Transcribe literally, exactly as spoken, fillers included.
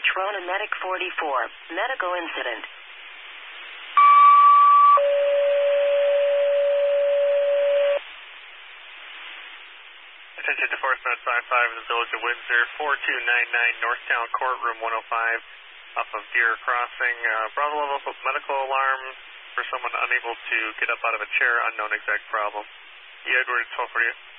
reach Rona Medic forty-four. Medical incident. Attention to Force Med five five in the Village of Windsor, four two nine nine Northtown Court, room one oh five, off of Deer Crossing. Uh, Bravo level medical alarm for someone unable to get up out of a chair, unknown exact problem. E. Edwards, twelve forty-eight.